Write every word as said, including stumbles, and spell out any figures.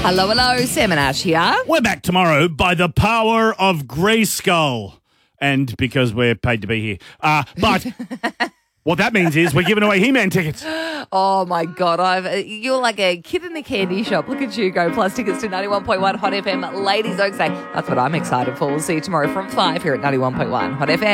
Hello, hello, Sam and Ash here. We're back tomorrow by the power of Grayskull. And because we're paid to be here. Uh, but what that means is we're giving away He-Man tickets. Oh, my God. I've, you're like a kid in a candy shop. Look at you go. Plus tickets to ninety-one point one Hot F M Ladies Oaks Day. That's what I'm excited for. We'll see you tomorrow from five here at ninety-one point one Hot F M.